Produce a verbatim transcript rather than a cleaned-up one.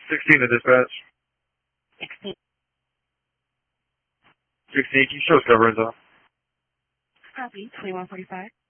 sixteen to dispatch. sixteen. sixteen, can you show us coverage off? Copy, twenty-one forty-five.